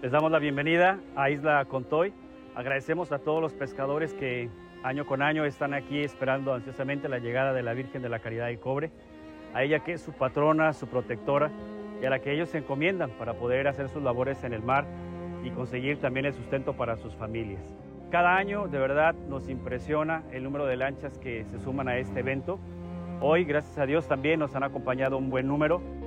Les damos la bienvenida a Isla Contoy. Agradecemos a todos los pescadores que año con año están aquí esperando ansiosamente la llegada de la Virgen de la Caridad y Cobre, a ella que es su patrona, su protectora, y a la que ellos se encomiendan para poder hacer sus labores en el mar y conseguir también el sustento para sus familias. Cada año de verdad nos impresiona el número de lanchas que se suman a este evento. Hoy, gracias a Dios, también nos han acompañado un buen número.